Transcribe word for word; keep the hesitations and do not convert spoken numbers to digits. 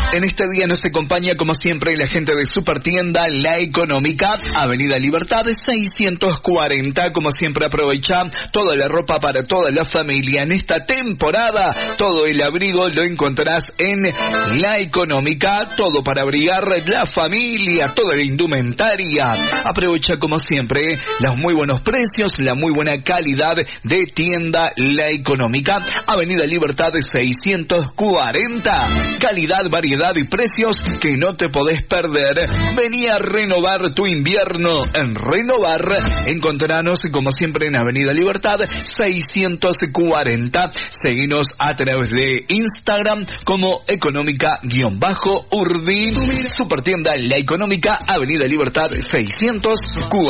En este día nos acompaña como siempre la gente de Supertienda La Económica, Avenida Libertad seiscientos cuarenta. Como siempre aprovecha toda la ropa para toda la familia. En esta temporada todo el abrigo lo encontrarás en La Económica, todo para abrigar la familia, toda la indumentaria. Aprovecha como siempre los muy buenos precios, la muy buena calidad de Tienda La Económica, Avenida Libertad seiscientos cuarenta. Calidad, variedad y precios que no te podés perder. Vení a renovar tu invierno en Renovar. Encontranos como siempre en Avenida Libertad seiscientos cuarenta. Seguinos a través de Instagram como económica-urdi. Supertienda La Económica, Avenida Libertad seiscientos cuarenta.